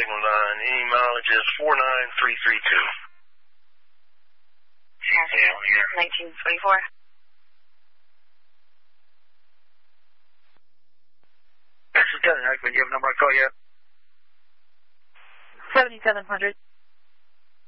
signal line. Any mileage is 49332. Here. 1924. This is Lieutenant Eichmann. You have a number I call you? 7700.